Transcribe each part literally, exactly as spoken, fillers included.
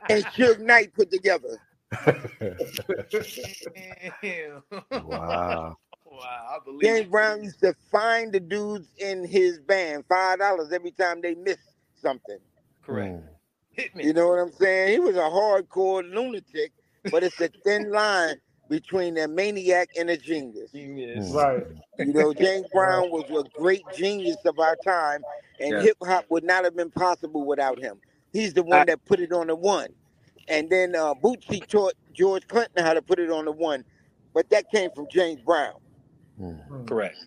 and Suge Knight put together. Wow. Wow, I believe James it. Brown used to find the dudes in his band five dollars every time they missed something. Correct. Mm. Hit me. You know what I'm saying? He was a hardcore lunatic, but it's a thin line between a maniac and a genius. Genius. Right. You know, James Brown was a great genius of our time, and Yeah. hip hop would not have been possible without him. He's the I, one that put it on the one. And then uh, Bootsy taught George Clinton how to put it on the one, but that came from James Brown. Mm. correct.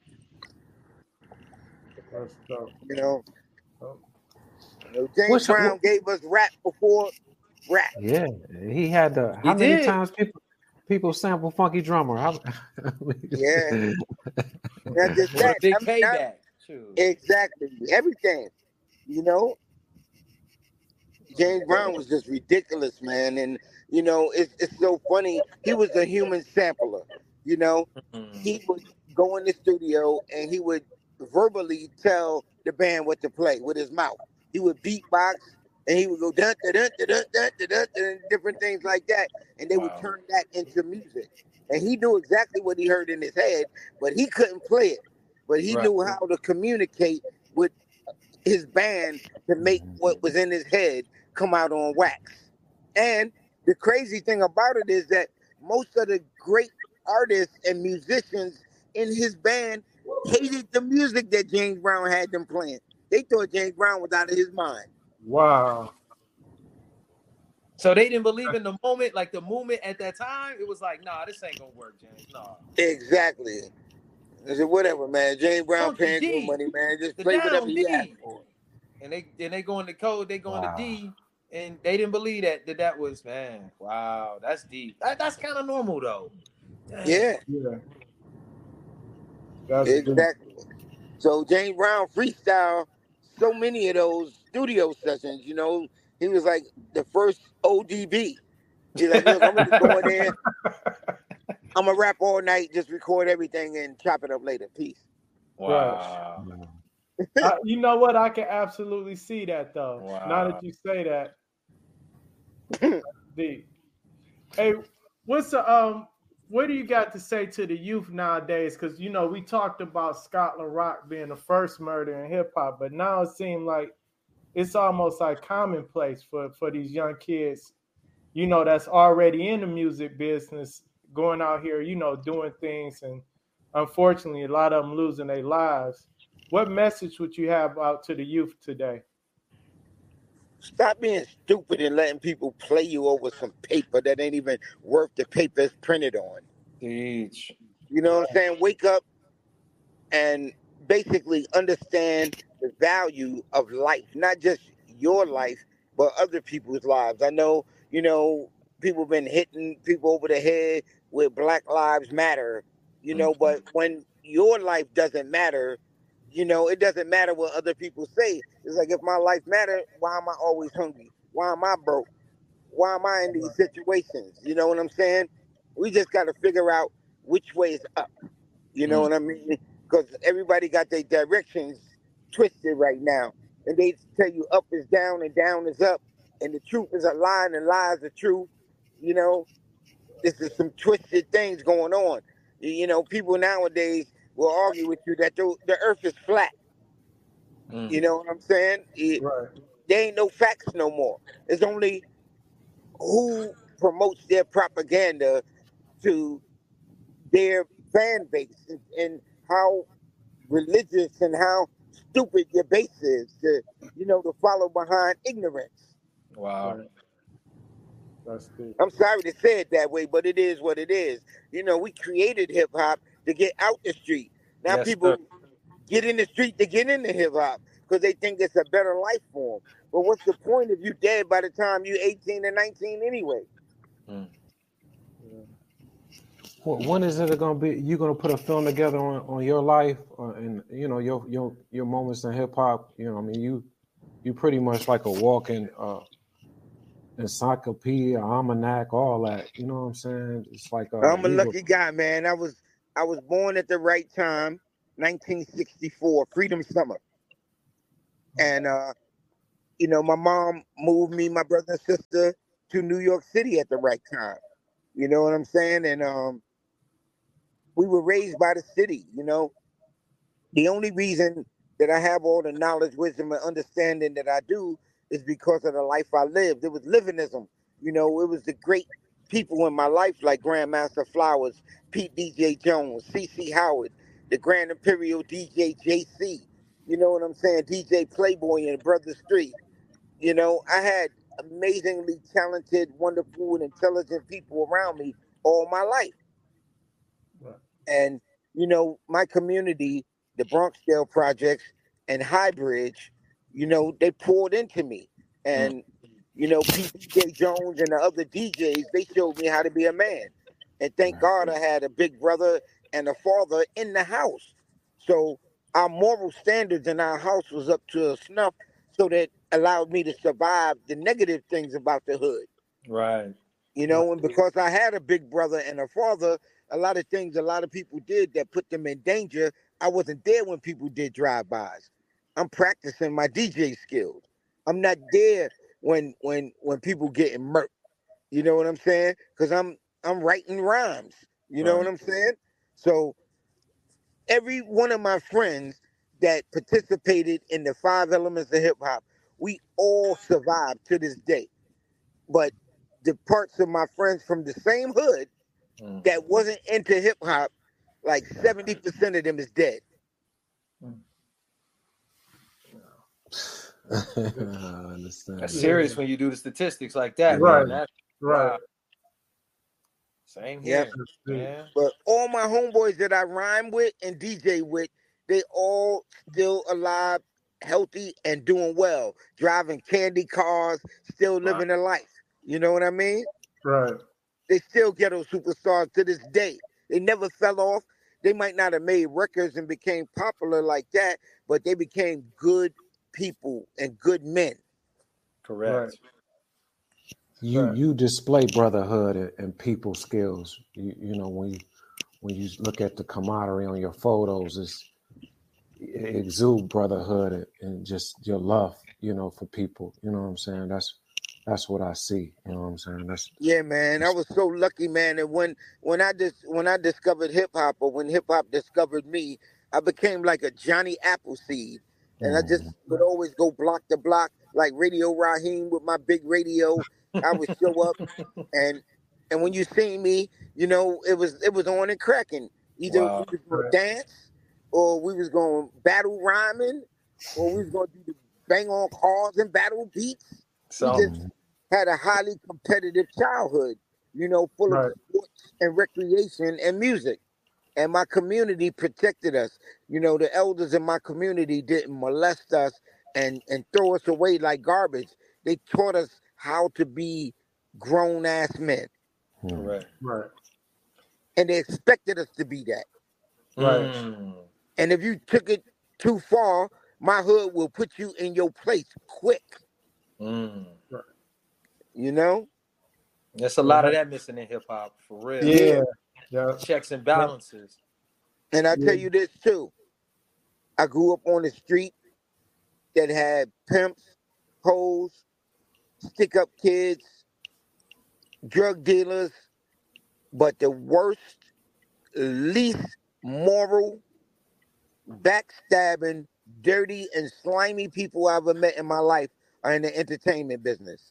That's dope. You know, Oh, you know James What's Brown what, gave us rap before rap. yeah, he had the He how many did. times people people sample Funky Drummer? How, Yeah. Not just Want a that. big I mean, not payback. Shoot. exactly everything. You know, James Brown was just ridiculous, man. And you know, it's it's so funny. He was a human sampler. You know, Mm. he would go in the studio and he would verbally tell the band what to play with his mouth. He would beatbox and he would go dun dun dun dun dun dun dun, dun different things like that, and they would Wow. turn that into music. And he knew exactly what he heard in his head, but he couldn't play it. But he Right. knew how to communicate with his band to make what was in his head come out on wax. And the crazy thing about it is that most of the great artists and musicians in his band hated the music that James Brown had them playing. They thought James Brown was out of his mind. wow. So they didn't believe in the moment, like the movement at that time. It was like, nah, this ain't gonna work, James. Nah. Exactly. I said, whatever, man. James Brown Funky paying good D, money, man. Just the play whatever down he asked D, for. and they and they go into code. They go into Wow. D, and they didn't believe that that that was man. Wow, that's deep. That, that's kind of normal though. Dang. Yeah, Yeah. That's deep. exactly. So James Brown freestyle so many of those studio sessions, you know, he was like the first O D B. He's like, look, I'm gonna just go in there, I'm gonna rap all night, just record everything and chop it up later. Peace. Wow. I, you know what? I can absolutely see that though. Wow. Now that you say that. Deep. Hey, what's the um what do you got to say to the youth nowadays? Because you know, we talked about Scotland Rock being the first murder in hip hop, but now it seems like it's almost like commonplace for, for these young kids, you know, that's already in the music business, going out here, you know, doing things, and unfortunately a lot of them losing their lives. What message would you have out to the youth today? Stop being stupid and letting people play you over some paper that ain't even worth the paper it's printed on. Teach. You know what I'm saying? Wake up and basically understand the value of life, not just your life, but other people's lives. I know, you know, people been hitting people over the head with Black Lives Matter, you know, Mhm. but when your life doesn't matter, you know, it doesn't matter what other people say. It's like, if my life matter, why am I always hungry? Why am I broke? Why am I in these situations? You know what I'm saying? We just got to figure out which way is up. You know Mm. what I mean? Because everybody got their directions twisted right now. And they tell you up is down and down is up. And the truth is a lie and lies are true. You know, this is some twisted things going on. You you know, people nowadays will argue with you that the, the earth is flat. Mm. You know what I'm saying? It, Right. there ain't no facts no more. It's only who promotes their propaganda to their fan base, and, and how religious and how stupid your base is to, you know, to follow behind ignorance. Wow. Right. That's deep. I'm sorry to say it that way, but it is what it is. You know, we created hip hop to get out the street. Now Yes, people sir. get in the street to get into hip hop because they think it's a better life form. But what's the point if you dead by the time you eighteen and nineteen anyway? Mm. Wh- When is it gonna be? You gonna put a film together on, on your life, uh, and you know your your your moments in hip hop? You know, I mean, you you pretty much like a walking uh, encyclopedia, almanac, all that. You know what I'm saying? It's like uh, I'm a legal. lucky guy, man. I was I was born at the right time, nineteen sixty-four, Freedom Summer. And uh you know, my mom moved me, my brother and sister, to New York City at the right time. You know what I'm saying? And um, we were raised by the city. You know, the only reason that I have all the knowledge, wisdom, and understanding that I do is because of the life I lived. It was livingism. You know, it was the great people in my life like Grandmaster Flowers, Pete D J Jones, C C Howard, the Grand Imperial D J J C. You know what I'm saying? D J Playboy and Brother Street. You know, I had amazingly talented, wonderful, and intelligent people around me all my life. Right. And, you know, my community, the Bronxdale Projects and Highbridge, you know, they poured into me. And, you know, P D J Jones and the other D Js, they showed me how to be a man. And thank God I had a big brother and a father in the house. So our moral standards in our house was up to a snuff, so that allowed me to survive the negative things about the hood. Right. You know, and because I had a big brother and a father, a lot of things a lot of people did that put them in danger. I wasn't there when people did drive-bys. I'm practicing my D J skills. I'm not there when when when people getting murked. You know what I'm saying? Because I'm I'm writing rhymes. You know Right. what I'm saying? So every one of my friends that participated in the five elements of hip hop, we all survived to this day. But the parts of my friends from the same hood Mm. that wasn't into hip hop, like seventy percent of them is dead. I understand. That's that. serious when you do the statistics like that, Right. man. That's Right. wow. Same Yep. here. Yeah. But all my homeboys that I rhyme with and D J with, they all still alive, healthy, and doing well. Driving candy cars, still living a life. You know what I mean? Right. They still ghetto superstars to this day. They never fell off. They might not have made records and became popular like that, but they became good people and good men. Correct. Right. You Right. you display brotherhood and, and people skills. You you know when you when you look at the camaraderie on your photos, it's, it exude brotherhood and, and just your love, you know, for people. You know what I'm saying? That's that's what I see. You know what I'm saying? That's Yeah, man, I was so lucky, man. And when when I dis- when I discovered hip hop, or when hip hop discovered me, I became like a Johnny Appleseed, and I just mm, would always go block to block like Radio Raheem with my big radio. I would show up, and and when you see me, you know it was it was on and cracking. Either Wow. we was gonna Right. dance, or we was gonna battle rhyming, or we was gonna do the bang on cars and battle beats. We So just had a highly competitive childhood, you know, full of Right. sports and recreation and music. And my community protected us. You know, the elders in my community didn't molest us and, and throw us away like garbage. They taught us how to be grown ass men. mm. correct. Right. And they expected us to be that. Right. Mm. And if you took it too far, my hood will put you in your place quick, Mm. you know? There's a lot of that missing in hip hop, for real. Yeah. Yeah. Checks and balances. And I Yeah. tell you this too. I grew up on the street that had pimps, hoes, stick up kids, drug dealers, but the worst, least moral, backstabbing, dirty, and slimy people I ever met in my life are in the entertainment business.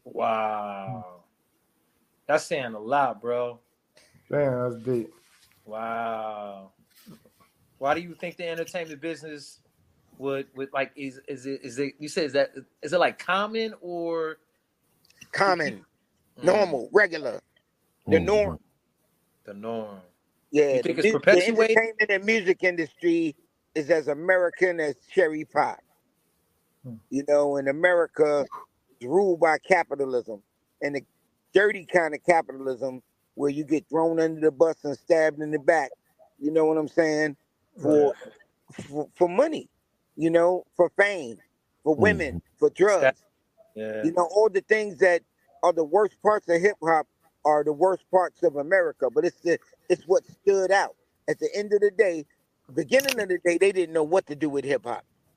Wow. That's saying a lot, bro. Damn, that's deep. Wow. Why do you think the entertainment business would would like is is it is it you say is that is it like common or Common, Mm, normal, regular, the Mhm. norm. the norm? Yeah, You the, think it's mu- the perpetuated? entertainment and music industry is as American as cherry pie. Hmm. You know, in America, it's ruled by capitalism, and the dirty kind of capitalism where you get thrown under the bus and stabbed in the back. You know what I'm saying? For for, for money, you know, for fame, for women, Mhm. for Stat- drugs. Yeah. You know, all the things that are the worst parts of hip hop are the worst parts of America. But it's the it's what stood out. At the end of the day, beginning of the day, they didn't know what to do with hip hop.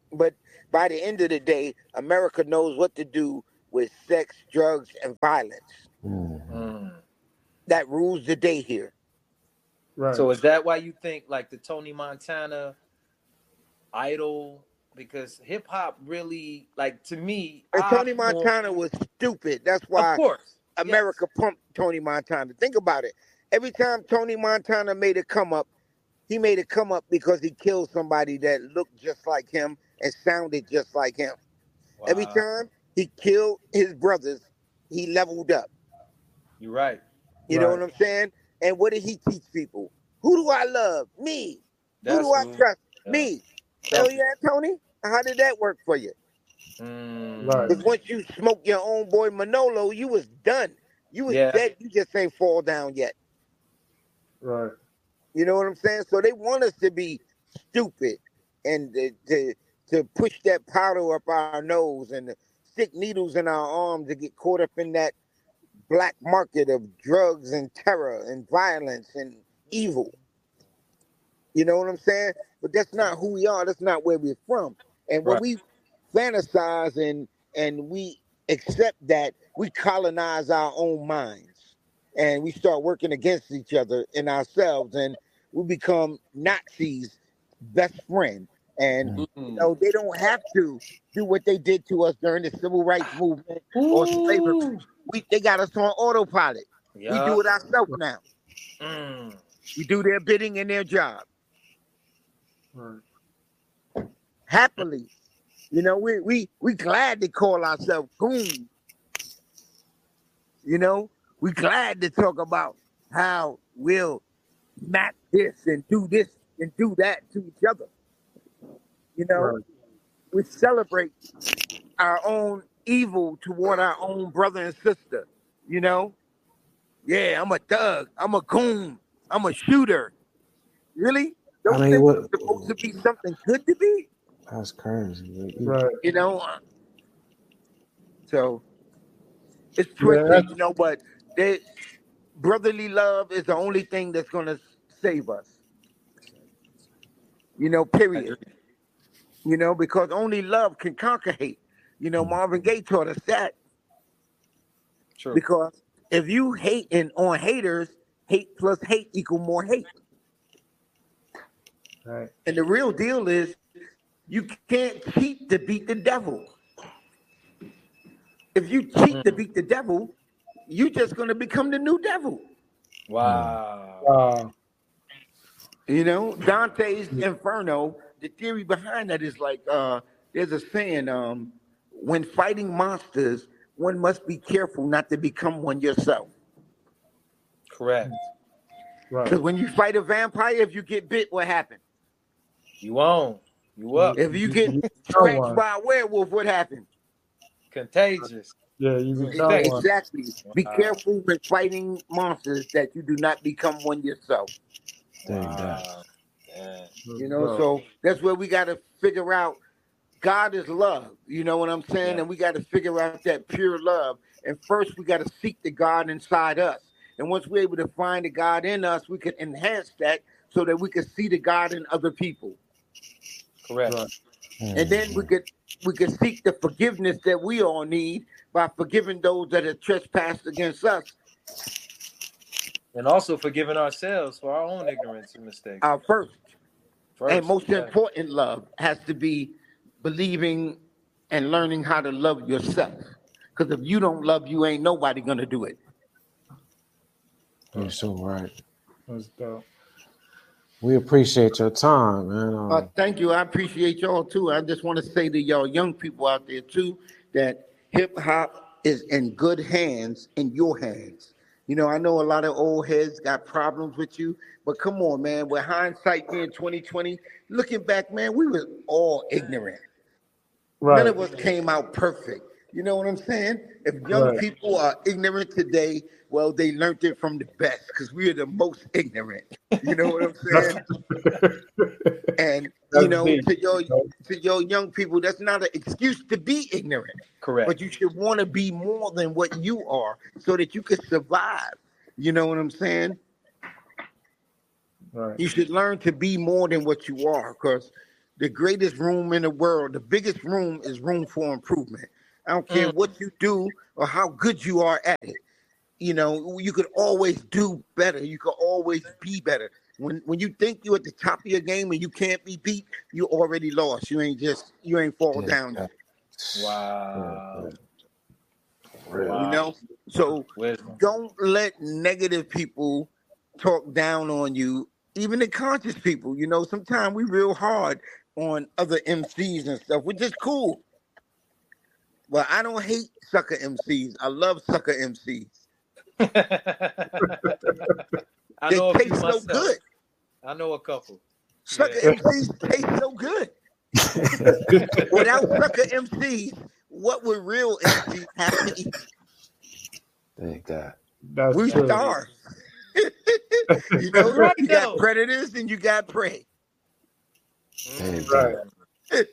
But by the end of the day, America knows what to do with sex, drugs, and violence. Mhm. Mm. That rules the day here. Right. So is that why you think like the Tony Montana idol? Because hip hop really, like to me, And I Tony more, Montana was stupid. That's of why course, yes, America pumped Tony Montana. Think about it. Every time Tony Montana made a come up, he made a come up because he killed somebody that looked just like him and sounded just like him. Every wow, time he killed his brothers, he leveled up. you're right. You know Right. what I'm saying? And what did he teach people? Who do I love? Me. Who That's do I who. trust? Yeah. Me. Hell Selfish. yeah, Tony. How did that work for you? Mm. Right. Because once you smoked your own boy Manolo, you was done. You was Yeah. dead. You just ain't fall down yet. Right. You know what I'm saying? So they want us to be stupid and to to, to push that powder up our nose and to stick needles in our arms to get caught up in that black market of drugs and terror and violence and evil. You know what I'm saying? But that's not who we are. That's not where we're from. And when Right. we fantasize and and we accept that, we colonize our own minds and we start working against each other and ourselves, and we become Nazis, best friend. And Mhm. you Mm. know they don't have to do what they did to us during the civil rights movement or slavery. Ooh. We they got us on autopilot. We Yeah. do it ourselves now. Mm. We do their bidding and their job Right. happily. You know, we we we glad to call ourselves goons. You know, we glad to talk about how we'll match this and do this and do that to each other. You know, Right. we celebrate our own evil toward our own brother and sister. You know, yeah, I'm a thug. I'm a goon. I'm a shooter. Really? I Those mean, things what? are supposed to be something good to be. That's crazy. You- Right. You know, so it's Yeah. twisted. That's, You know, but they, brotherly love is the only thing that's going to save us. You know, I period. agree. You know, because only love can conquer hate. You know, Marvin Gaye taught us that. True. Because if you hate and on haters, hate plus hate equal more hate. right. And the real deal is you can't cheat to beat the devil. If you cheat to Mm. beat the devil, you're just going to become the new devil. Wow. Wow. You know, Dante's Inferno, the theory behind that is like uh, there's a saying, um, when fighting monsters, one must be careful not to become one yourself. Correct. Right. Because when you fight a vampire, if you get bit, what happens? You on. You up. If you You, get you become scratched one. by a werewolf, what happens? Contagious. Yeah. You You become infect. one. Exactly. Be Wow. careful when fighting monsters that you do not become one yourself. Dig that. Wow. Yeah. You know, Bro. so that's where we got to figure out God is love. You know what I'm saying? Yeah. And we got to figure out that pure love. And first, we got to seek the God inside us. And once we're able to find the God in us, we can enhance that so that we can see the God in other people. Correct. Right. And then we could we could seek the forgiveness that we all need by forgiving those that have trespassed against us. And also forgiving ourselves for our own ignorance and mistakes. Our first First. and most Yeah. important love has to be believing and learning how to love yourself. Because if you don't love you, ain't nobody gonna do it. You're so right. That's dope. We appreciate your time, man. Um, Uh, thank you. I appreciate y'all too. I just want to say to y'all young people out there too that hip hop is in good hands, in your hands. You know, I know a lot of old heads got problems with you, but come on, man. With hindsight being twenty twenty, looking back, man, we was all ignorant. Right. None of us came out perfect. You know what I'm saying? If young Right. people are ignorant today, well, they learned it from the best because we are the most ignorant. You know what I'm saying? And you That's know, deep. to your to your young people, that's not an excuse to be ignorant. Correct. But you should want to be more than what you are so that you can survive. You know what I'm saying? Right. You should learn to be more than what you are because the greatest room in the world, the biggest room is room for improvement. I don't care Mm. what you do or how good you are at it. You know, you could always do better. You could always be better. When when you think you're at the top of your game and you can't be beat, you already lost. You ain't just you ain't fall Yeah, down yeah, yet. Wow. yeah, really. Wow. You know? So Wisdom. don't let negative people talk down on you, even the conscious people. You know, sometimes we real hard on other M Cs and stuff, which is cool. But I don't hate sucker M Cs. I love sucker M Cs. I They know a few taste so myself. good. I know a couple. Sucker Yeah. M Cs taste so good. Without sucker M Cs, what would real M Cs have to eat? Thank God. That's We true. starve. You know, Right you though. got predators and you got prey. Thank Right. God.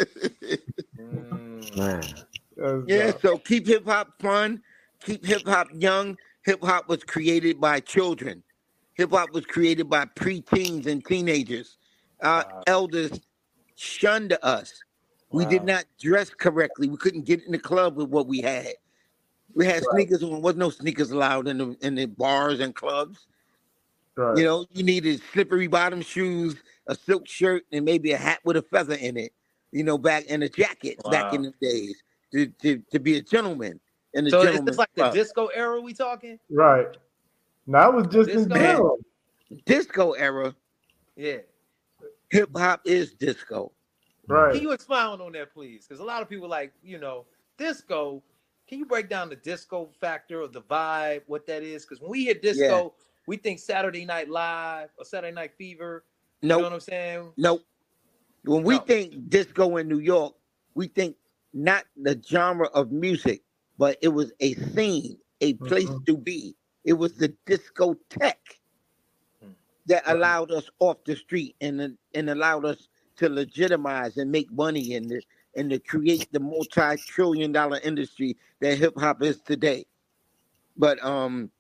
Mm. Man. That's Yeah, dope. so keep hip hop fun, keep hip hop young. Hip hop was created by children. Hip hop was created by preteens and teenagers. Our Wow. elders shunned us. We did Wow. not dress correctly. We couldn't get in the club with what we had. We had Right. sneakers on. Wasn't no sneakers allowed in the in the bars and clubs. Right. You know, you needed slippery bottom shoes, a silk shirt, and maybe a hat with a feather in it. You know, back in a jacket back in Wow. the days to, to, to be a gentleman in the So is this gentleman's like the club. disco era we talking? Right. Now was just in Disco? general. Disco era, Yeah. hip hop is disco. Can Right. you expound on that, please? Because a lot of people like, you know, disco. Can you break down the disco factor or the vibe, what that is? Because when we hear disco, Yeah. we think Saturday Night Live or Saturday Night Fever. You know Nope, what I'm saying? nope. When we No. think disco in New York, we think not the genre of music, but it was a scene, a place Mhm. to be. It was the discotheque Hmm. that allowed us off the street and and allowed us to legitimize and make money and to, and to create the multi-trillion dollar industry that hip hop is today. But um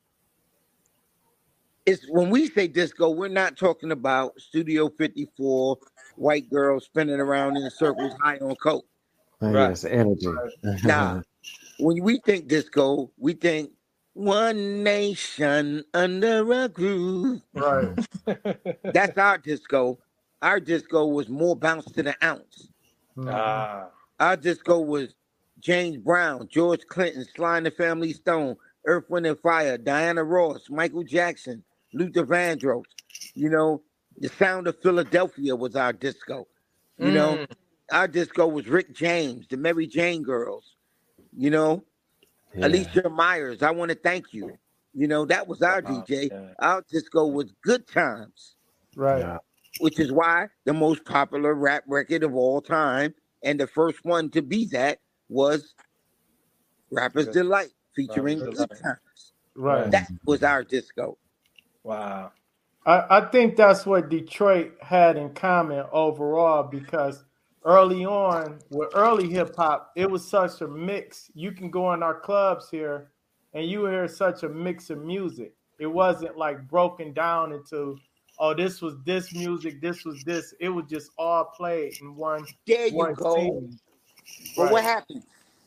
it's when we say disco, we're not talking about Studio fifty-four, white girls spinning around in circles high on coke. Man, Right. yes, energy. Nah. When we think disco, we think one nation under a groove. Right. That's our disco. Our disco was more bounce to the ounce. Mhm. Ah. Our disco was James Brown, George Clinton, Sly and the Family Stone, Earth, Wind and Fire, Diana Ross, Michael Jackson, Luther Vandross. You know, the sound of Philadelphia was our disco. You know, Mm. our disco was Rick James, the Mary Jane Girls. You know, Yeah. Alicia Myers, I want to thank you. You know, that was our Wow. D J. Yeah. Our disco was Good Times, Right. Yeah. which is why the most popular rap record of all time and the first one to be that was Rapper's Good. Delight featuring Rapper's Good Delight. Times. Right. That was our disco. Wow. I, I think that's what Detroit had in common overall because early on, with early hip hop, it was such a mix. You can go in our clubs here and you hear such a mix of music. It wasn't like broken down into, oh, this was this music, this was this. It was just all played in one, There you one go. scene. But Right. what happened?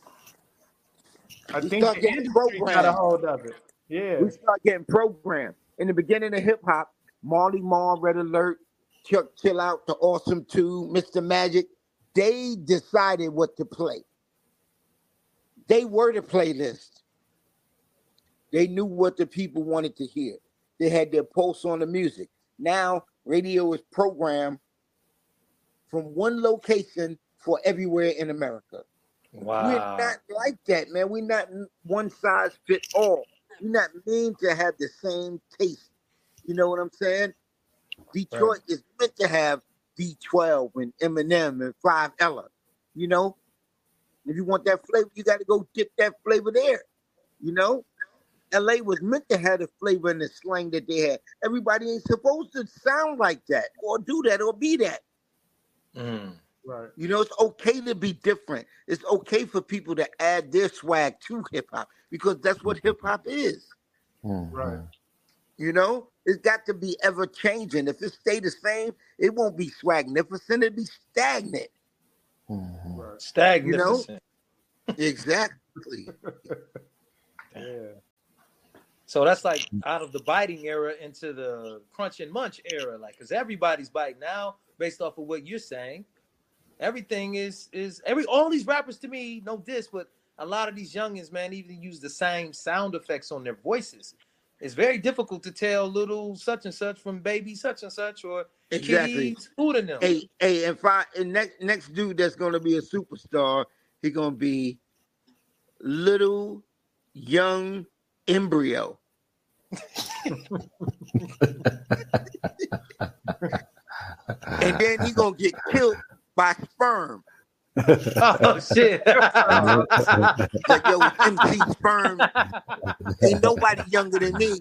I We think start the getting industry got a programmed. hold of it. Yeah. We start getting programmed. In the beginning of hip hop, Marley Marl, Red Alert, Chuck Chill Out, The Awesome Two, Mister Magic, they decided what to play. They were the playlist. They knew what the people wanted to hear. They had their pulse on the music. Now, radio is programmed from one location for everywhere in America. Wow. We're not like that, man. We're not one size fit all. We're not meant to have the same taste. You know what I'm saying? Detroit Right. is meant to have D twelve and Eminem and Five Ella. You know? If you want that flavor, you got to go dip that flavor there. You know? L A was meant to have the flavor and the slang that they had. Everybody ain't supposed to sound like that or do that or be that. Mm. Right. You know, it's okay to be different. It's okay for people to add their swag to hip hop because that's what hip hop is. Mhm. Right. You know, it's got to be ever changing. If it stay the same, it won't be swagnificent. It'll be stagnant. Mhm. Right. You know, Stagnificent. exactly. Yeah. So that's like out of the biting era into the crunch and munch era, like because everybody's biting now, based off of what you're saying. Everything is is every all these rappers to me know this, but a lot of these youngins, man, even use the same sound effects on their voices. It's very difficult to tell little such and such from baby such and such or Exactly. kitties food in them. Hey, hey, if I and next next dude that's gonna be a superstar, he gonna be little young embryo. And then he gonna get killed by sperm. Oh shit! Like, yo, it's M C Sperm. Ain't nobody younger than me.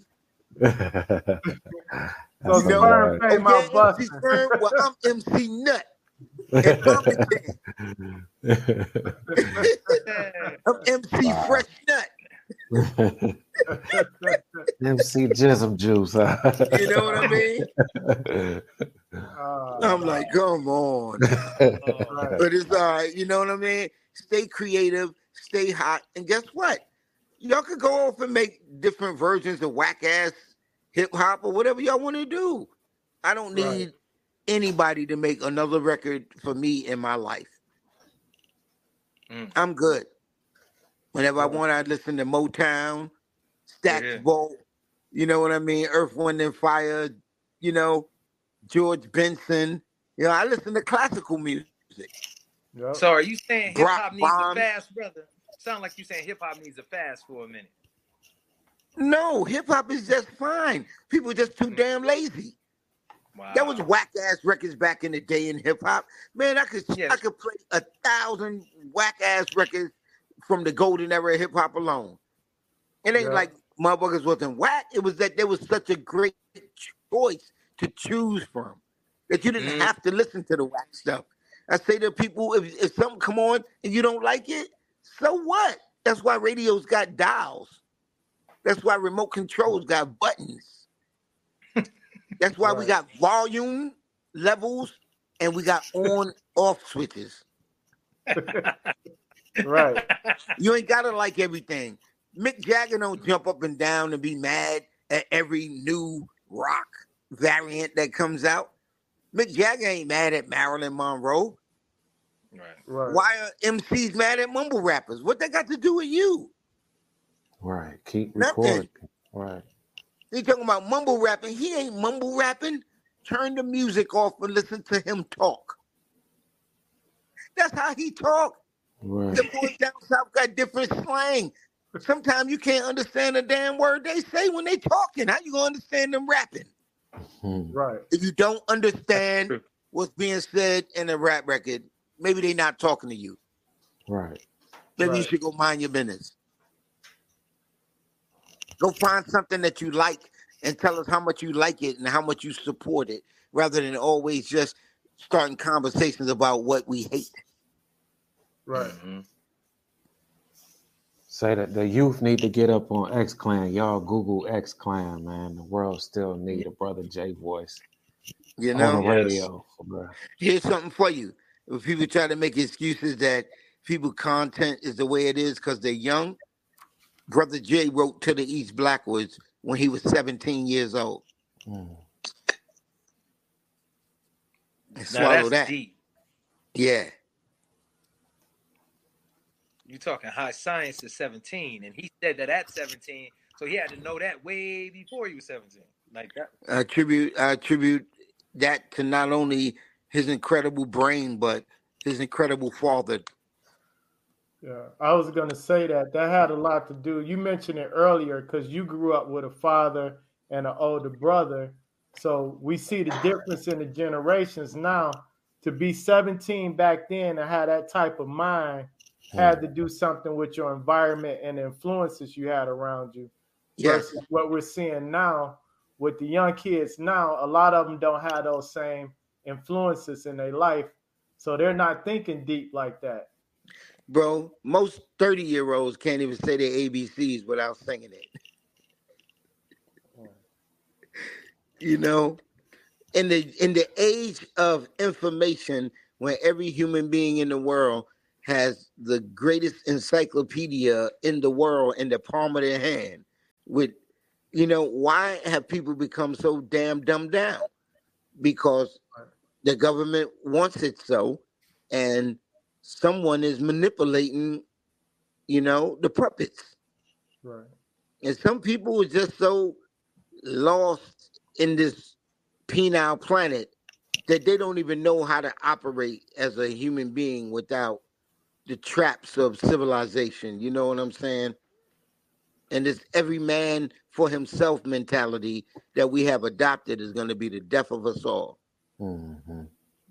So You know, sperm oh came yeah, out M C busting. Sperm. Well, I'm M C Nut. And Birmingham. I'm M C Wow. Fresh Nut. M C Jism Juice. Huh? You know what I mean? Uh, I'm like, come on. right. But it's all right. You know what I mean? Stay creative, stay hot. And guess what? Y'all could go off and make different versions of whack ass hip hop or whatever y'all want to do. I don't need Right. anybody to make another record for me in my life. Mm. I'm good. Whenever I Right. want, I listen to Motown, Stax Yeah. Bolt, you know what I mean? Earth, Wind, and Fire, you know, George Benson. You know, I listen to classical music. Yep. So are you saying hip Brock hop needs a Bond. fast, brother? Sound like you saying hip hop needs a fast for a minute. No, hip hop is just fine. People are just too damn lazy. Wow. That was whack ass records back in the day in hip hop. Man, I could Yeah. I could play a thousand whack ass records from the golden era of hip hop alone. It ain't Yeah. like motherfuckers wasn't whack. It was that there was such a great choice to choose from that you didn't Mhm. have to listen to the whack stuff. I say to people, if, if something come on and you don't like it, so what? That's why radios got dials. That's why remote controls got buttons. That's why we Right. got volume levels and we got on off switches. Right. You ain't gotta like everything. Mick Jagger don't jump up and down and be mad at every new rock variant that comes out. Mick Jagger ain't mad at Marilyn Monroe. Right. Right. Why are M Cs mad at mumble rappers? What they got to do with you? Right. Keep Nothing. recording. Right. He talking about mumble rapping. He ain't mumble rapping. Turn the music off and listen to him talk. That's how he talk. Right. The boys down south got different slang. Sometimes you can't understand a damn word they say when they talking. How you gonna understand them rapping? Hmm. Right. If you don't understand True. what's being said in a rap record, maybe they not talking to you. Right. Maybe you Right. should go mind your business. Go find something that you like and tell us how much you like it and how much you support it, rather than always just starting conversations about what we hate. Right. Mhm. Say that the youth need to get up on X Clan. Y'all Google X Clan, man. The world still need a Brother J voice You on know? the Yes. radio. Bro. Here's something for you. If people try to make excuses that people content is the way it is because they're young, Brother J wrote To the East Blackwoods when he was seventeen years old. Mm. And Now swallow that's that. deep. Yeah. You talking high science is seventeen, and he said that at seventeen, so he had to know that way before he was seventeen. Like that. I attribute I attribute that to not only his incredible brain, but his incredible father. Yeah. I was gonna say that that had a lot to do. You mentioned it earlier because you grew up with a father and an older brother. So we see the difference in the generations now. To be seventeen back then and have that type of mind had to do something with your environment and the influences you had around you. Yes. Versus what we're seeing now with the young kids now, a lot of them don't have those same influences in their life. So they're not thinking deep like that. Bro, most thirty-year-olds can't even say their A B Cs without singing it. You know, in the in the age of information, when every human being in the world has the greatest encyclopedia in the world in the palm of their hand, with, you know, why have people become so damn dumbed down? Because the government wants it so, and someone is manipulating, you know, the puppets. Right. And some people are just so lost in this penile planet that they don't even know how to operate as a human being without the traps of civilization. You know what I'm saying? And this every man for himself mentality that we have adopted is going to be the death of us all. Mm-hmm.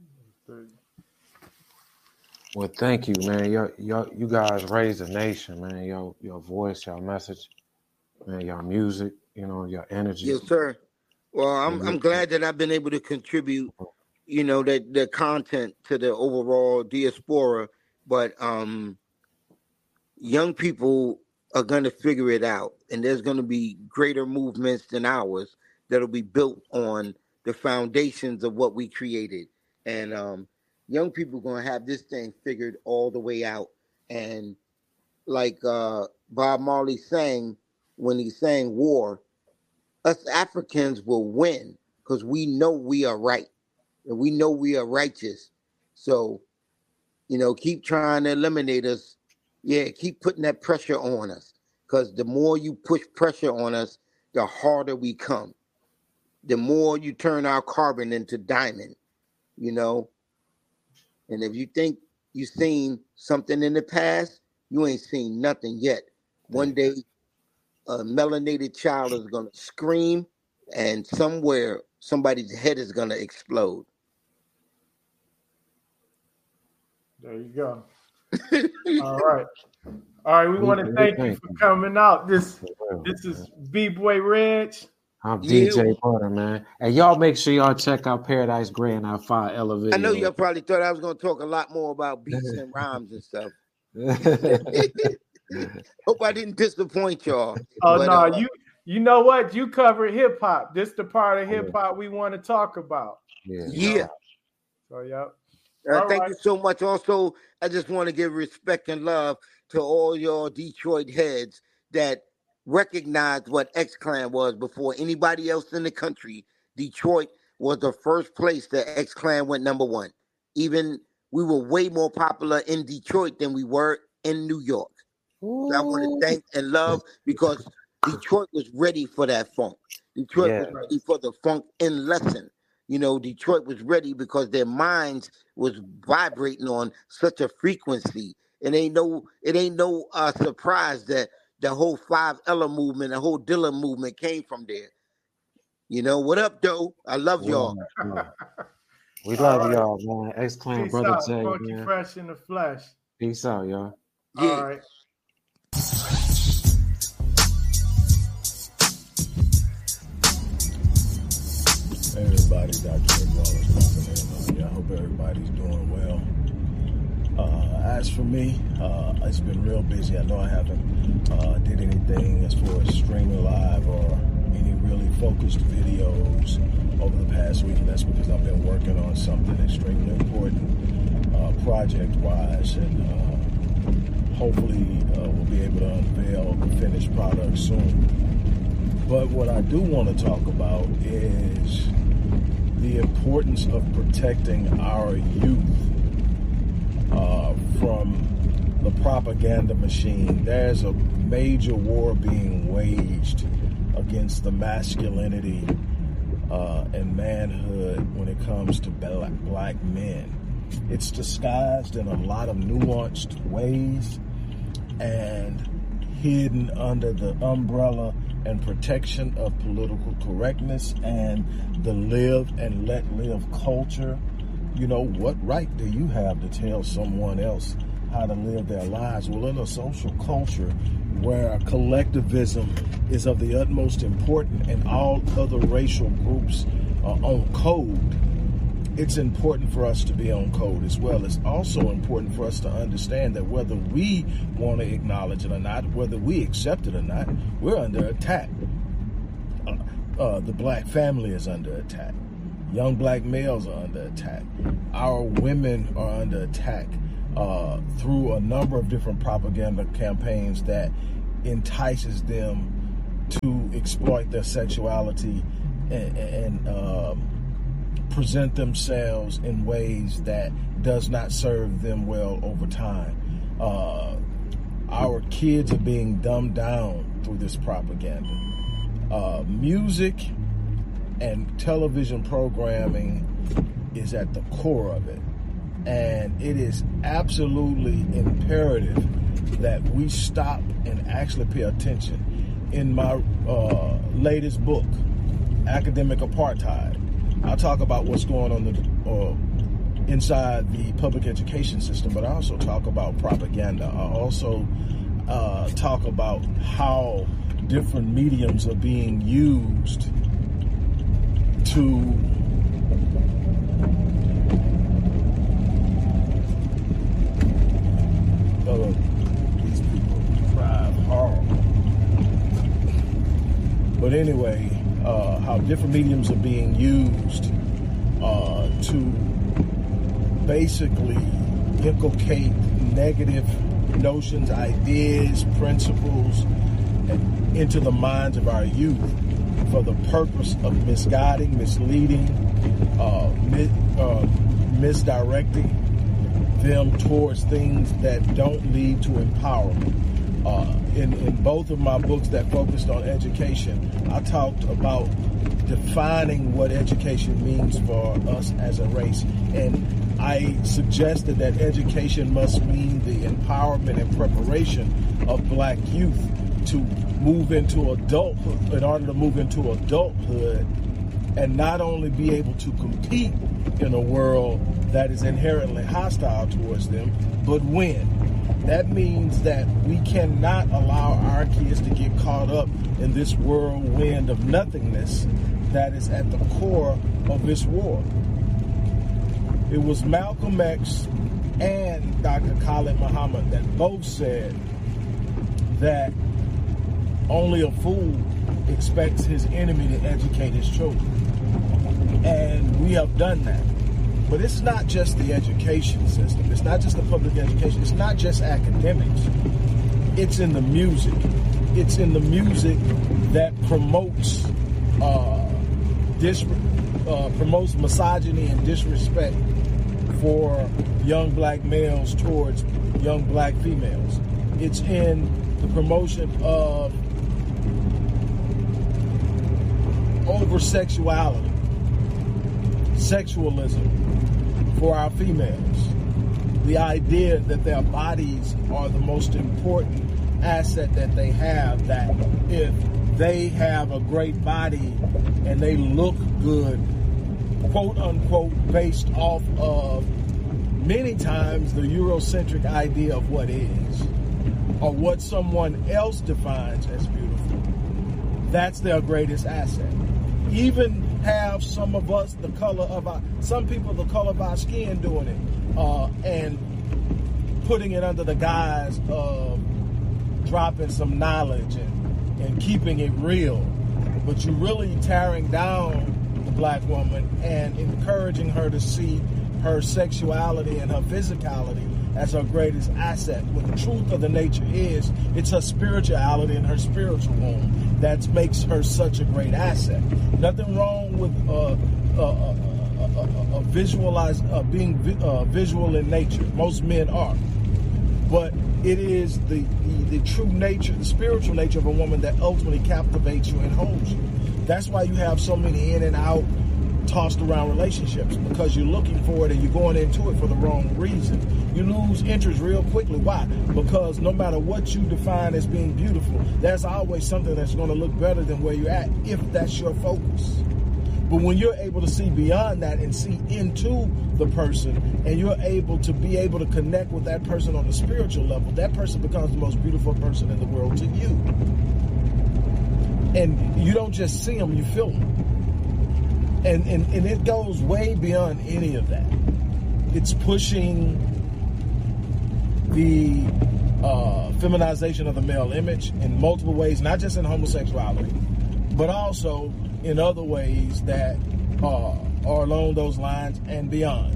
Well, thank you, man. Y'all, y'all, you guys raised a nation, man. Your, your voice, your message, man, your music, you know, your energy. Yes, sir. Well, I'm I'm glad that I've been able to contribute, you know, that the content to the overall diaspora. But um, young people are going to figure it out, and there's going to be greater movements than ours that'll be built on the foundations of what we created. And um, young people are going to have this thing figured all the way out. And like uh, Bob Marley sang when he sang War, us Africans will win because we know we are right and we know we are righteous. So, you know, keep trying to eliminate us. Yeah, keep putting that pressure on us, because the more you push pressure on us, the harder we come. The more you turn our carbon into diamond, you know. And if you think you've seen something in the past, you ain't seen nothing yet. One day, a melanated child is going to scream, and somewhere somebody's head is going to explode. There you go. All right. All right. We want to thank you for coming out. This this is B-Boy Reg. I'm D J Butter, man. And y'all make sure y'all check out Paradise Gray and our Fire Ella video. I know y'all probably thought I was going to talk a lot more about beats and rhymes and stuff. Hope I didn't disappoint y'all. Oh, but, no. Uh, you you know what? You covered hip hop. This is the part of hip hop we want to talk about. Yeah. Yeah. So, yep. Uh, thank right. you so much. Also, I just want to give respect and love to all y'all Detroit heads that recognized what X-Clan was before anybody else in the country. Detroit was the first place that X-Clan went number one. Even we were way more popular in Detroit than we were in New York. So I want to thank and love, because Detroit was ready for that funk. Detroit yeah. was ready for the funk in lesson. You know, Detroit was ready because their minds was vibrating on such a frequency. It ain't no, it ain't no uh, surprise that the whole Five Ella movement, the whole Dilla movement came from there. You know, what up, though? I love y'all. Yeah. We love right. y'all, man. X-Clan Brother out, Jay, Funky man. Fresh in the flesh. Peace out, y'all. Yeah. All right. Hey everybody, Doctor Rick Wallace popping in. I hope everybody's doing well. Uh, as for me, uh, it's been real busy. I know I haven't uh, did anything as far as streaming live or any really focused videos over the past week, and that's because I've been working on something extremely important uh, project-wise, and uh, hopefully uh, we'll be able to unveil the finished product soon. But what I do want to talk about is the importance of protecting our youth uh, from the propaganda machine. There's a major war being waged against the masculinity uh, and manhood when it comes to black, black men. It's disguised in a lot of nuanced ways and hidden under the umbrella and protection of political correctness and the live and let live culture. You know, what right do you have to tell someone else how to live their lives? Well, in a social culture where collectivism is of the utmost importance and all other racial groups are on code, it's important for us to be on code as well. It's also important for us to understand that whether we want to acknowledge it or not, whether we accept it or not, we're under attack. Uh, uh, the black family is under attack. Young black males are under attack. Our women are under attack uh, through a number of different propaganda campaigns that entices them to exploit their sexuality and, and um, present themselves in ways that does not serve them well over time. Uh, our kids are being dumbed down through this propaganda. Uh, music and television programming is at the core of it. And it is absolutely imperative that we stop and actually pay attention. In my uh, latest book, Academic Apartheid, I talk about what's going on the, uh, inside the public education system, but I also talk about propaganda. I also uh, talk about how different mediums are being used to uh, these people drive horrible. But anyway, uh, how different mediums are being used uh, to basically inculcate negative notions, ideas, principles into the minds of our youth for the purpose of misguiding, misleading, uh, mi- uh, misdirecting them towards things that don't lead to empowerment. Uh, in, in both of my books that focused on education, I talked about defining what education means for us as a race. And I suggested that education must mean the empowerment and preparation of black youth to move into adulthood, in order to move into adulthood and not only be able to compete in a world that is inherently hostile towards them, but win. That means that we cannot allow our kids to get caught up in this whirlwind of nothingness that is at the core of this war. It was Malcolm X and Doctor Khalid Muhammad that both said that only a fool expects his enemy to educate his children. And we have done that. But it's not just the education system. It's not just the public education. It's not just academics. It's in the music. It's in the music that promotes uh, dis- uh, promotes misogyny and disrespect for young black males towards young black females. It's in the promotion of over-sexuality, sexualism for our females. The idea that their bodies are the most important asset that they have, that if they have a great body and they look good, quote unquote, based off of many times the Eurocentric idea of what is, or what someone else defines as beautiful, that's their greatest asset. Even have some of us the color of our, some people the color of our skin doing it, uh, and putting it under the guise of dropping some knowledge and, and keeping it real. But you're really tearing down the black woman and encouraging her to see her sexuality and her physicality as her greatest asset. When the truth of the nature is, it's her spirituality and her spiritual womb that makes her such a great asset. Nothing wrong with uh, uh, uh, uh, uh, visualize uh, being vi- uh, visual in nature. Most men are, but it is the, the the true nature, the spiritual nature of a woman that ultimately captivates you and holds you. That's why you have so many in and out, tossed around relationships, because you're looking for it and you're going into it for the wrong reason. You lose interest real quickly. Why? Because no matter what you define as being beautiful, there's always something that's going to look better than where you're at, if that's your focus. But when you're able to see beyond that and see into the person, and you're able to be able to connect with that person on a spiritual level, that person becomes the most beautiful person in the world to you. And you don't just see them, you feel them. And, and, and it goes way beyond any of that. It's pushing the uh, feminization of the male image in multiple ways, not just in homosexuality, but also in other ways that uh, are along those lines and beyond.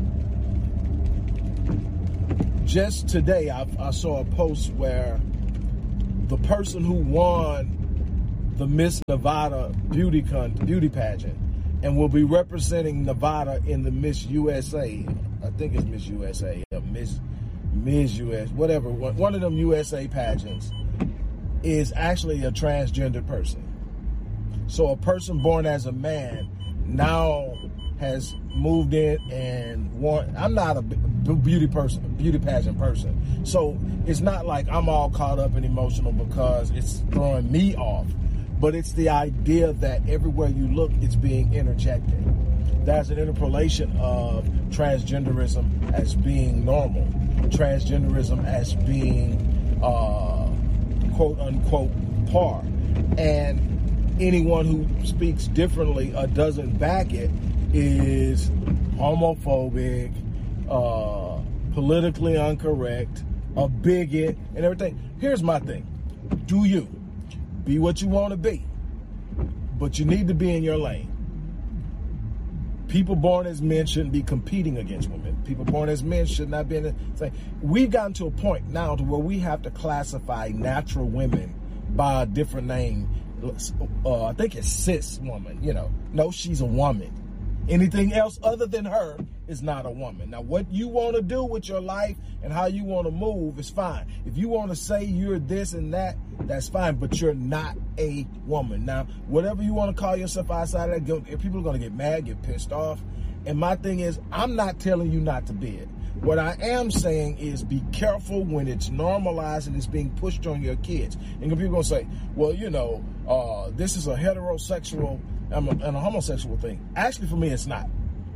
Just today, I, I saw a post where the person who won the Miss Nevada beauty con- beauty pageant and will be representing Nevada in the Miss U S A, I think it's Miss U S A, or Miss Miss U S, whatever, one of them U S A pageants, is actually a transgender person. So a person born as a man now has moved in and won. I'm not a beauty person, beauty pageant person. So it's not like I'm all caught up and emotional because it's throwing me off. But it's the idea that everywhere you look, it's being interjected. There's an interpolation of transgenderism as being normal, transgenderism as being uh, quote unquote par. And anyone who speaks differently or doesn't back it is homophobic, uh, politically incorrect, a bigot, and everything. Here's my thing. Do you. Be what you want to be. But you need to be in your lane. People born as men shouldn't be competing against women. People born as men should not be in the same. We've gotten to a point now to where we have to classify natural women by a different name. Uh, I think it's cis woman, you know. No, she's a woman. Anything else other than her is not a woman. Now, what you want to do with your life and how you want to move is fine. If you want to say you're this and that, that's fine, but you're not a woman. Now, whatever you want to call yourself outside of that, people are going to get mad, get pissed off. And my thing is, I'm not telling you not to be it. What I am saying is be careful when it's normalized and it's being pushed on your kids. And people are going to say, well, you know, uh, this is a heterosexual and a, and a homosexual thing. Actually, for me, it's not.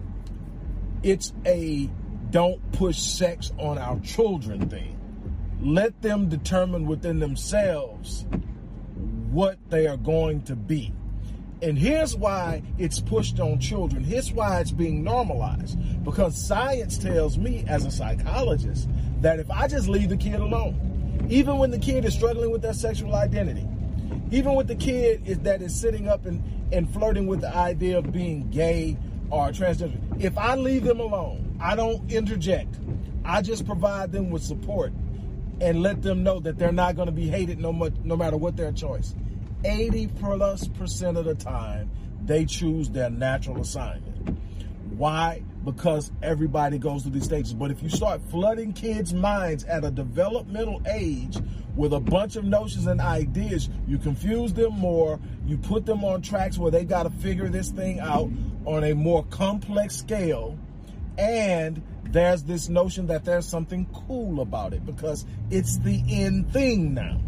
It's a don't push sex on our children thing. Let them determine within themselves what they are going to be. And here's why it's pushed on children. Here's why it's being normalized. Because science tells me as a psychologist that if I just leave the kid alone, even when the kid is struggling with their sexual identity, even with the kid is, that is sitting up and, and flirting with the idea of being gay or transgender, if I leave them alone, I don't interject. I just provide them with support and let them know that they're not going to be hated no, much, no matter what their choice. eighty plus percent of the time, they choose their natural assignment. Why? Because everybody goes through these stages. But if you start flooding kids' minds at a developmental age with a bunch of notions and ideas, you confuse them more, you put them on tracks where they got to figure this thing out on a more complex scale, and there's this notion that there's something cool about it because it's the in thing now.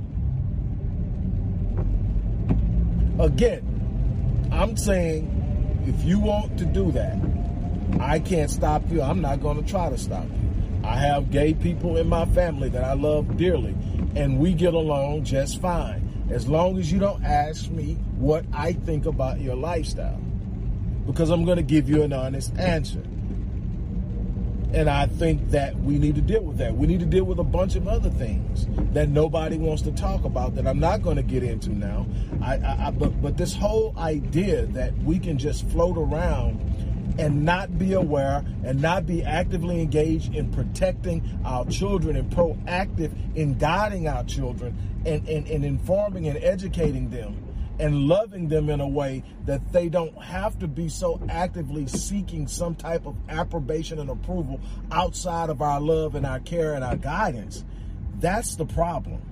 Again, I'm saying if you want to do that, I can't stop you. I'm not going to try to stop you. I have gay people in my family that I love dearly, and we get along just fine, as long as you don't ask me what I think about your lifestyle, because I'm going to give you an honest answer. And I think that we need to deal with that. We need to deal with a bunch of other things that nobody wants to talk about that I'm not going to get into now. I, I, I but, but this whole idea that we can just float around and not be aware and not be actively engaged in protecting our children and proactive in guiding our children and, and, and informing and educating them and loving them in a way that they don't have to be so actively seeking some type of approbation and approval outside of our love and our care and our guidance. That's the problem.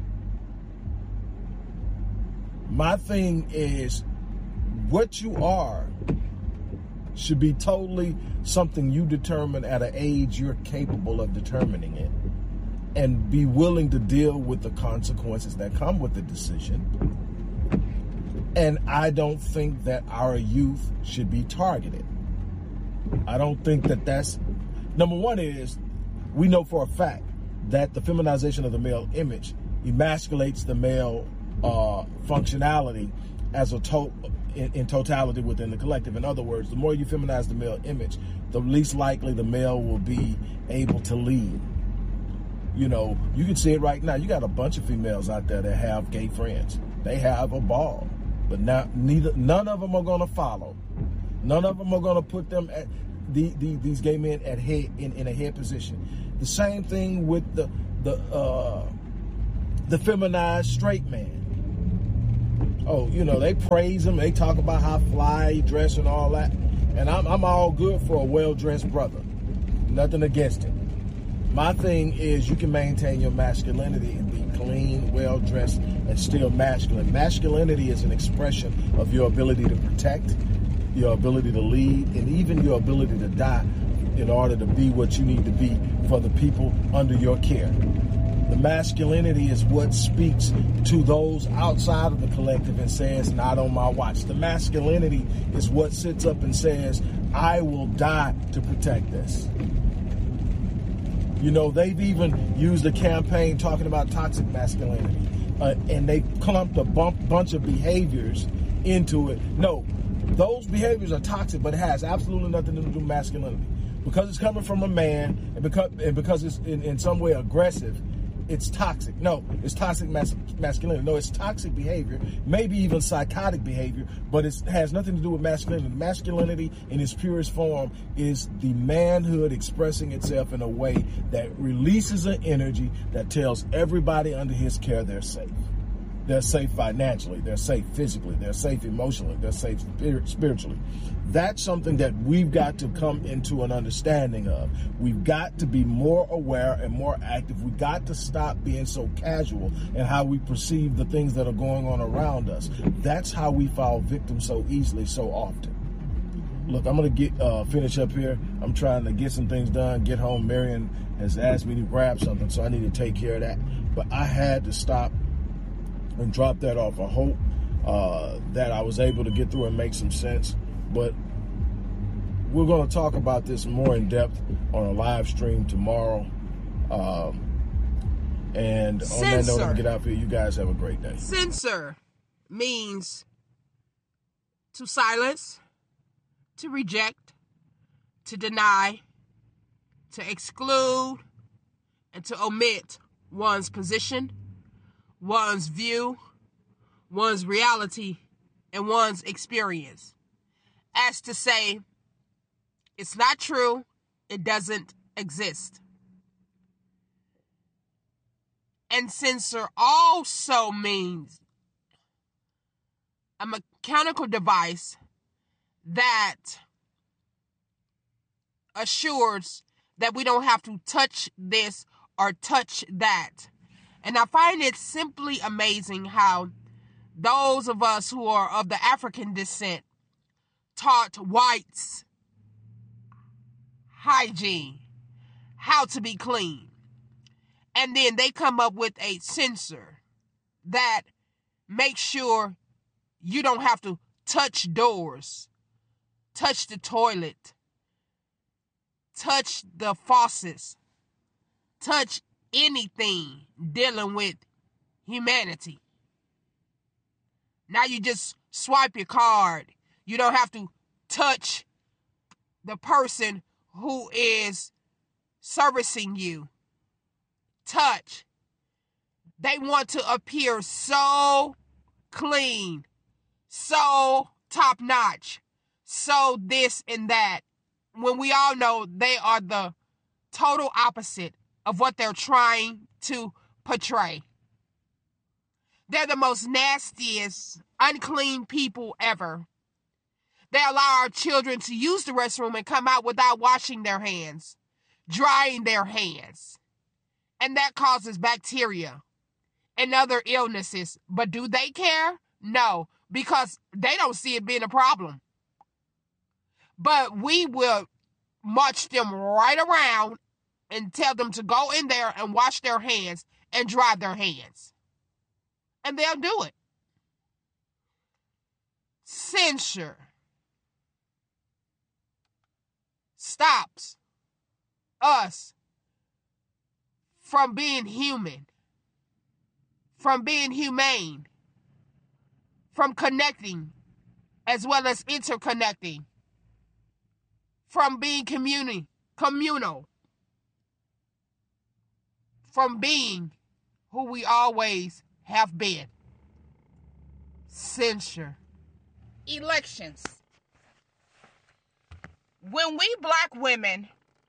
My thing is, what you are should be totally something you determine at an age you're capable of determining it, and be willing to deal with the consequences that come with the decision. And I don't think that our youth should be targeted. I don't think that that's, number one is, we know for a fact that the feminization of the male image emasculates the male uh, functionality as a to- in, in totality within the collective. In other words, the more you feminize the male image, the least likely the male will be able to lead. You know, you can see it right now. You got a bunch of females out there that have gay friends. They have a ball. but now neither none of them are going to follow. None of them are going to put them at the, the these gay men at head in, in a head position. The same thing with the the uh, the feminized straight man. Oh, you know, they praise him. They talk about how fly he dress and all that. And I'm, I'm all good for a well-dressed brother. Nothing against it. My thing is you can maintain your masculinity and be clean, well-dressed, and still masculine. Masculinity is an expression of your ability to protect, your ability to lead, and even your ability to die in order to be what you need to be for the people under your care. The masculinity is what speaks to those outside of the collective and says, not on my watch. The masculinity is what sits up and says, I will die to protect this. You know, they've even used a campaign talking about toxic masculinity, uh, and they clumped a bump, bunch of behaviors into it. No, those behaviors are toxic, but it has absolutely nothing to do with masculinity. Because it's coming from a man, and because, and because it's in, in some way aggressive, it's toxic. No, it's toxic mas- masculinity. No, it's toxic behavior, maybe even psychotic behavior, but it has nothing to do with masculinity. Masculinity in its purest form is the manhood expressing itself in a way that releases an energy that tells everybody under his care they're safe. They're safe financially, they're safe physically, they're safe emotionally, they're safe spirit, spiritually. That's something that we've got to come into an understanding of. We've got to be more aware and more active. We've got to stop being so casual in how we perceive the things that are going on around us. That's how we fall victim so easily, so often. Look, I'm going to get uh, finish up here. I'm trying to get some things done, get home. Marion has asked me to grab something, so I need to take care of that. But I had to stop and drop that off. I hope uh, that I was able to get through and make some sense. But we're going to talk about this more in depth on a live stream tomorrow. Um, and on that note, I'm get out here. You guys have a great day. Censor means to silence, to reject, to deny, to exclude, and to omit one's position, one's view, one's reality, and one's experience. As to say, it's not true, it doesn't exist. And censor also means a mechanical device that assures that we don't have to touch this or touch that. And I find it simply amazing how those of us who are of the African descent taught whites hygiene, how to be clean. And then they come up with a censor that makes sure you don't have to touch doors, touch the toilet, touch the faucets, touch anything dealing with humanity. Now you just swipe your card. You don't have to touch the person who is servicing you. Touch. They want to appear so clean, so top-notch, so this and that, when we all know they are the total opposite of what they're trying to portray. They're the most nastiest, unclean people ever. They allow our children to use the restroom and come out without washing their hands, drying their hands. And that causes bacteria and other illnesses. But do they care? No, because they don't see it being a problem. But we will march them right around and tell them to go in there and wash their hands and dry their hands. And they'll do it. Censure stops us from being human, from being humane, from connecting as well as interconnecting, from being communi- communal, from being who we always have been. Censure. elections. When we Black women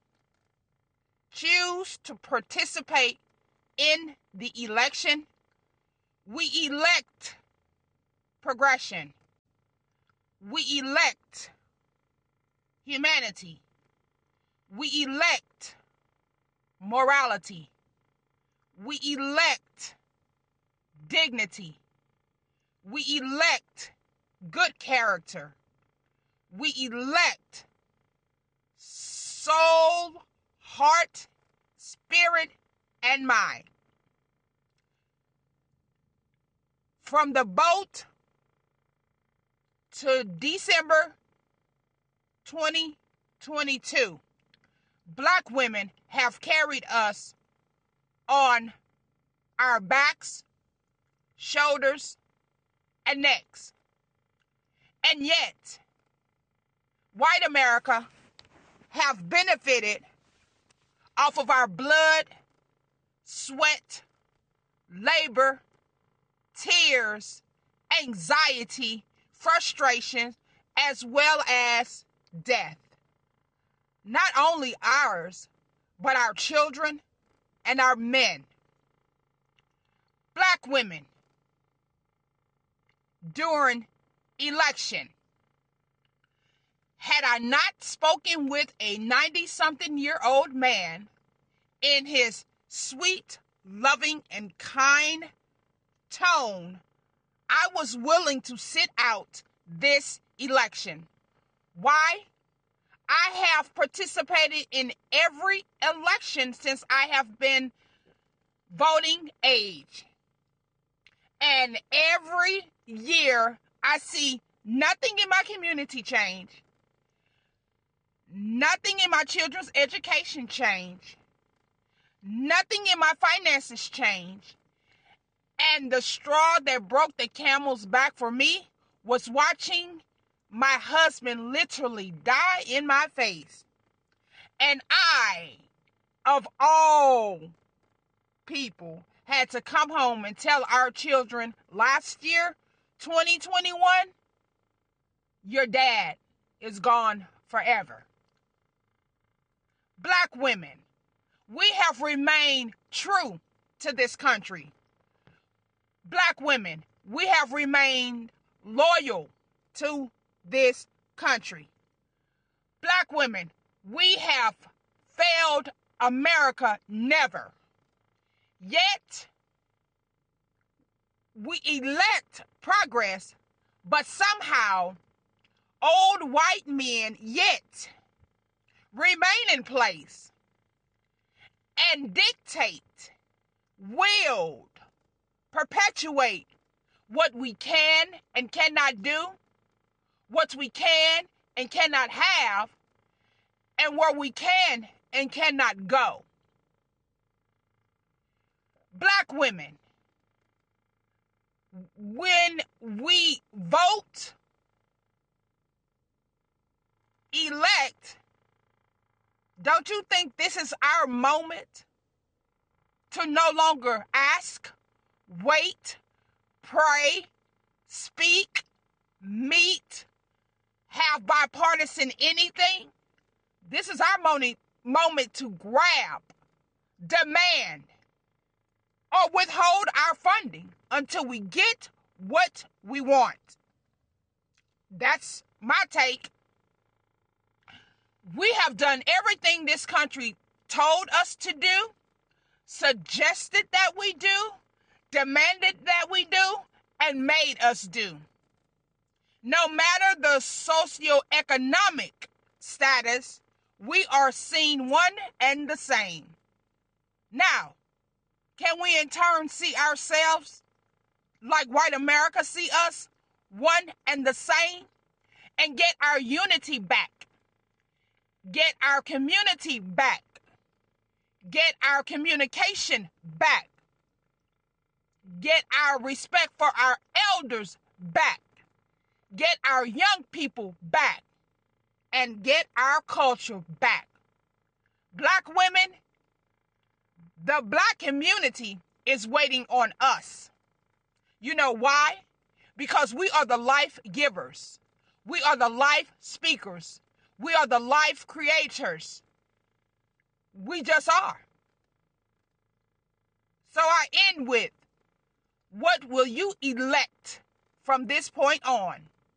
choose to participate in the election, we elect progression. We elect humanity. We elect morality. We elect dignity. We elect good character. We elect soul, heart, spirit, and mind. From the vote to December twenty twenty-two, Black women have carried us on our backs, shoulders, and necks. And yet, white America have benefited off of our blood, sweat, labor, tears, anxiety, frustration, as well as death. Not only ours, but our children and our men. Black women, during election, had I not spoken with a ninety-something-year-old man in his sweet, loving, and kind tone, I was willing to sit out this election. Why? I have participated in every election since I have been voting age. And every year I see nothing in my community change. Nothing in my children's education change. Nothing in my finances change. And the straw that broke the camel's back for me was watching my husband literally die in my face. And I, of all people, had to come home and tell our children last year, twenty twenty-one, your dad is gone forever. Black women, we have remained true to this country. Black women, we have remained loyal to this country. Black women, we have failed America never. Yet, we elect progress, but somehow old white men yet remain in place and dictate, wield, perpetuate what we can and cannot do, what we can and cannot have, and where we can and cannot go. Black women, when we vote, elect, don't you think this is our moment to no longer ask, wait, pray, speak, meet, have bipartisan anything? This is our moment, moment to grab, demand, or withhold our funding until we get what we want. That's my take. We have done everything this country told us to do, suggested that we do, demanded that we do, and made us do. No matter the socioeconomic status, we are seen one and the same. Now, can we in turn see ourselves like white America see us, one and the same, and get our unity back? Get our community back. Get our communication back. Get our respect for our elders back. Get our young people back. And get our culture back. Black women, the Black community is waiting on us. You know why? Because we are the life givers. We are the life speakers. We are the life creators. We just are. So I end with, what will you elect from this point on?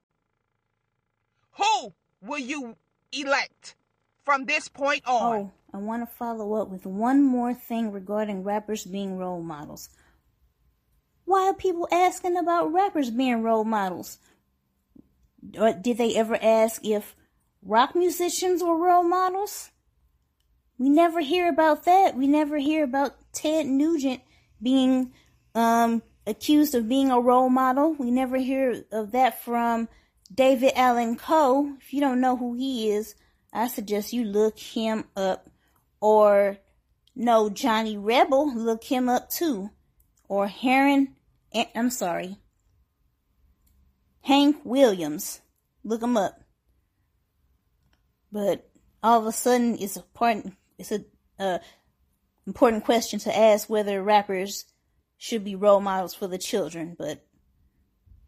Who will you elect from this point on? Oh, I want to follow up with one more thing regarding rappers being role models. Why are people asking about rappers being role models? Or did they ever ask if rock musicians were role models? We never hear about that. We never hear about Ted Nugent being um, accused of being a role model. We never hear of that from David Allan Coe. If you don't know who he is, I suggest you look him up. Or no, Johnny Rebel, look him up too. Or Heron, I'm sorry, Hank Williams, look him up. But all of a sudden, it's a part, it's a uh, important question to ask whether rappers should be role models for the children. But